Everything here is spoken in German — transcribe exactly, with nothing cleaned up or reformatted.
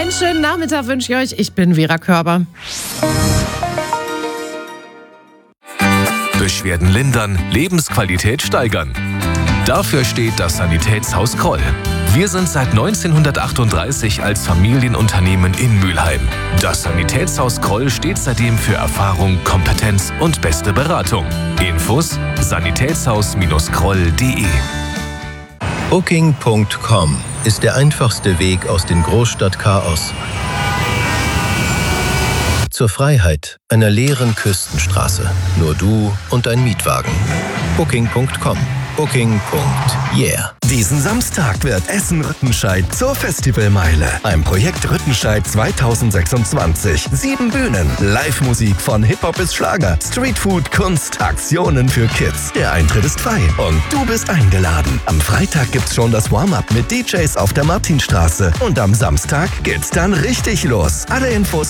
Einen schönen Nachmittag wünsche ich euch. Ich bin Vera Körber. Beschwerden lindern, Lebensqualität steigern. Dafür steht das Sanitätshaus Kroll. Wir sind seit neunzehnhundertachtunddreißig als Familienunternehmen in Mülheim. Das Sanitätshaus Kroll steht seitdem für Erfahrung, Kompetenz und beste Beratung. Infos sanitätshaus Kroll punkt de. Booking Punkt com ist der einfachste Weg aus dem Großstadtchaos zur Freiheit einer leeren Küstenstraße. Nur du und ein Mietwagen. Booking Punkt com. Booking. Yeah. Diesen Samstag wird Essen-Rüttenscheid zur Festivalmeile. Ein Projekt Rüttenscheid zweitausendsechsundzwanzig. Sieben Bühnen, Live-Musik von Hip-Hop bis Schlager, Streetfood, Kunst, Aktionen für Kids. Der Eintritt ist frei und du bist eingeladen. Am Freitag gibt's schon das Warm-Up mit D Js auf der Martinstraße. Und am Samstag geht's dann richtig los. Alle Infos